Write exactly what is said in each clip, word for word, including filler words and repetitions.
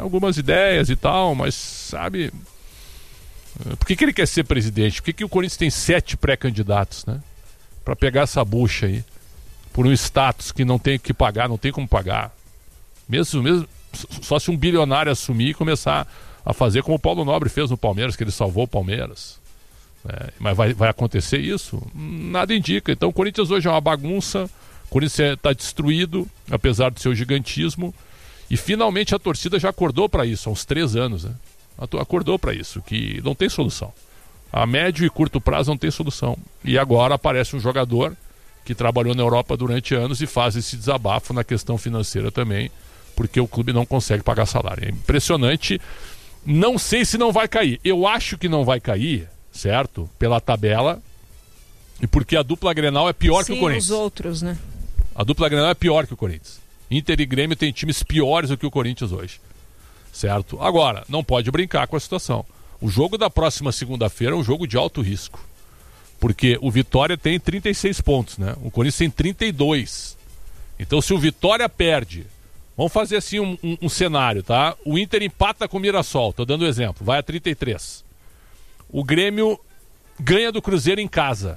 algumas ideias e tal, mas sabe, por que, que ele quer ser presidente? Por que, que o Corinthians tem sete pré-candidatos, né? Para pegar essa bucha aí, por um status que não tem que pagar, não tem como pagar. Mesmo, mesmo só se um bilionário assumir e começar a fazer como o Paulo Nobre fez no Palmeiras, que ele salvou o Palmeiras. É, mas vai, vai acontecer isso? Nada indica. Então o Corinthians hoje é uma bagunça, o Corinthians está destruído, apesar do seu gigantismo, e finalmente a torcida já acordou para isso, há uns três anos, né? Acordou para isso, que não tem solução. A médio e curto prazo não tem solução. E agora aparece um jogador que trabalhou na Europa durante anos e faz esse desabafo na questão financeira também, porque o clube não consegue pagar salário. É impressionante. Não sei se não vai cair. Eu acho que não vai cair, certo? Pela tabela. E porque a dupla Grenal é pior Sim, que o Corinthians. os outros, né? A dupla Grenal é pior que o Corinthians. Inter e Grêmio tem times piores do que o Corinthians hoje. Certo? Agora, não pode brincar com a situação. O jogo da próxima segunda-feira é um jogo de alto risco. Porque o Vitória tem trinta e seis pontos, né? O Corinthians tem trinta e dois. Então, se o Vitória perde, vamos fazer assim um, um, um cenário, tá? O Inter empata com o Mirassol, tô dando um exemplo, vai a trinta e três. O Grêmio ganha do Cruzeiro em casa,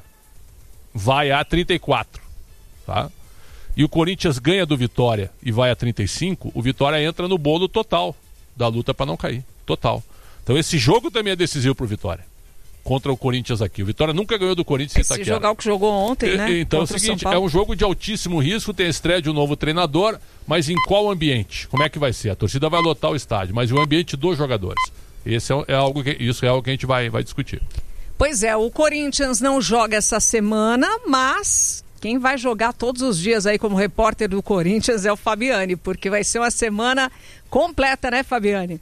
vai a trinta e quatro, tá? E o Corinthians ganha do Vitória e vai a trinta e cinco, o Vitória entra no bolo total da luta para não cair, total. Então esse jogo também é decisivo pro Vitória, contra o Corinthians aqui. O Vitória nunca ganhou do Corinthians em Itaquera. Esse jogar o que jogou ontem, né? Então é o seguinte, é um jogo de altíssimo risco, tem a estreia de um novo treinador, mas em qual ambiente? Como é que vai ser? A torcida vai lotar o estádio, mas o ambiente dos jogadores. Esse é, é algo que, isso é algo que a gente vai, vai discutir. Pois é, o Corinthians não joga essa semana, mas quem vai jogar todos os dias aí como repórter do Corinthians é o Fabiane, porque vai ser uma semana completa, né, Fabiane?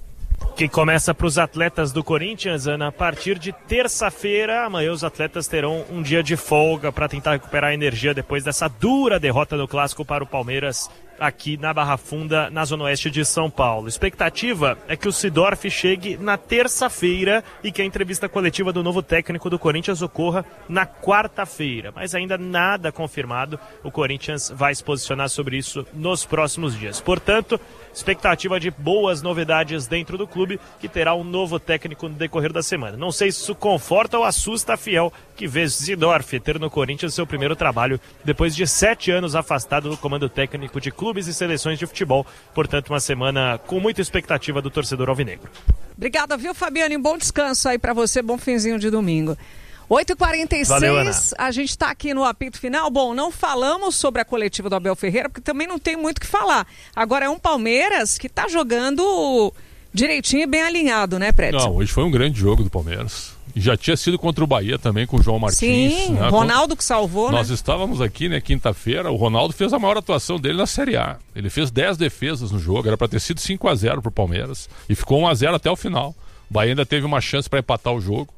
Que começa para os atletas do Corinthians, Ana, a partir de terça-feira. Amanhã os atletas terão um dia de folga para tentar recuperar a energia depois dessa dura derrota no Clássico para o Palmeiras aqui na Barra Funda, na Zona Oeste de São Paulo. Expectativa é que o Seedorf chegue na terça-feira e que a entrevista coletiva do novo técnico do Corinthians ocorra na quarta-feira. Mas ainda nada confirmado. O Corinthians vai se posicionar sobre isso nos próximos dias. Portanto, expectativa de boas novidades dentro do clube, que terá um novo técnico no decorrer da semana. Não sei se isso conforta ou assusta a Fiel, que vê Seedorf ter no Corinthians seu primeiro trabalho depois de sete anos afastado do comando técnico de clubes e seleções de futebol. Portanto, uma semana com muita expectativa do torcedor alvinegro. Obrigada, viu, Fabiane? Um bom descanso aí pra você, bom finzinho de domingo. oito e quarenta e seis, Valeu, a gente está aqui no apito final. Bom, não falamos sobre a coletiva do Abel Ferreira, porque também não tem muito o que falar. Agora é um Palmeiras que está jogando direitinho e bem alinhado, né, Prédio? Não, hoje foi um grande jogo do Palmeiras. E já tinha sido contra o Bahia também, com o João Martins. Sim, né? Ronaldo que salvou, Nós né? estávamos aqui, né, quinta-feira, o Ronaldo fez a maior atuação dele na Série A. Ele fez dez defesas no jogo, era para ter sido cinco a zero pro Palmeiras. E ficou um a zero até o final. O Bahia ainda teve uma chance para empatar o jogo.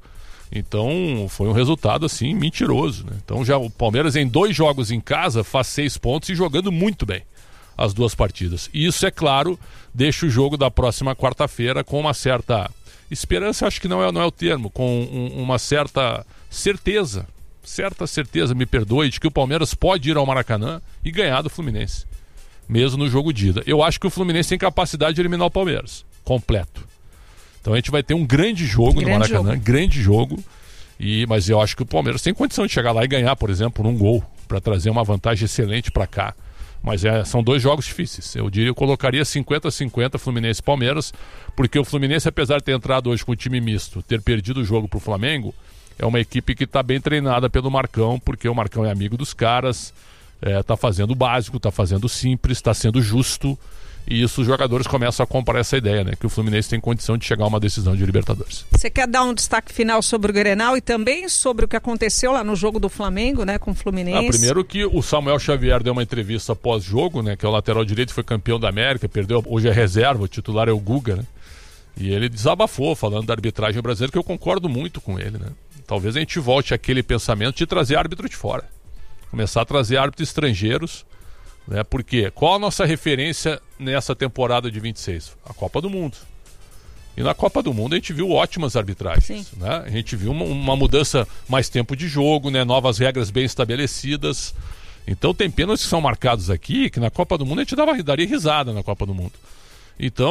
Então, foi um resultado, assim, mentiroso, né? Então, já o Palmeiras, em dois jogos em casa, faz seis pontos e jogando muito bem as duas partidas. E isso, é claro, deixa o jogo da próxima quarta-feira com uma certa esperança, acho que não é, não é o termo, com um, uma certa certeza, certa certeza, me perdoe, de que o Palmeiras pode ir ao Maracanã e ganhar do Fluminense, mesmo no jogo de ida. Eu acho que o Fluminense tem capacidade de eliminar o Palmeiras, completo. Então a gente vai ter um grande jogo grande no Maracanã, jogo. grande jogo, e, mas eu acho que o Palmeiras tem condição de chegar lá e ganhar, por exemplo, um gol, para trazer uma vantagem excelente para cá. Mas é, são dois jogos difíceis. Eu diria, eu colocaria cinquenta a cinquenta Fluminense e Palmeiras, porque o Fluminense, apesar de ter entrado hoje com o time misto, ter perdido o jogo para o Flamengo, é uma equipe que está bem treinada pelo Marcão, porque o Marcão é amigo dos caras, está é, fazendo o básico, está fazendo o simples, está sendo justo. E isso os jogadores começam a comprar essa ideia, né? Que o Fluminense tem condição de chegar a uma decisão de Libertadores. Você quer dar um destaque final sobre o Grenal e também sobre o que aconteceu lá no jogo do Flamengo, né? Com o Fluminense? Ah, primeiro que o Samuel Xavier deu uma entrevista pós-jogo, né? Que é o lateral direito, foi campeão da América, perdeu, hoje é reserva, o titular é o Guga, né? E ele desabafou falando da arbitragem brasileira, que eu concordo muito com ele, né? Talvez a gente volte àquele pensamento de trazer árbitro de fora. Começar a trazer árbitros estrangeiros. Né? Porque qual a nossa referência nessa temporada de vinte e seis? A Copa do Mundo. E na Copa do Mundo a gente viu ótimas arbitragens, né? A gente viu uma, uma mudança, mais tempo de jogo, né? Novas regras bem estabelecidas. Então tem pênaltis que são marcados aqui, que na Copa do Mundo a gente dava, daria risada na Copa do Mundo. Então